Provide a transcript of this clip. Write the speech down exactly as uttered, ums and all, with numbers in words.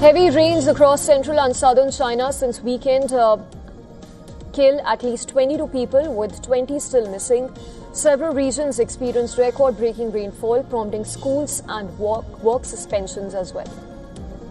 Heavy rains across central and southern China since weekend uh, kill at least twenty-two people, with twenty still missing. Several regions experienced record-breaking rainfall, prompting schools and work, work suspensions as well.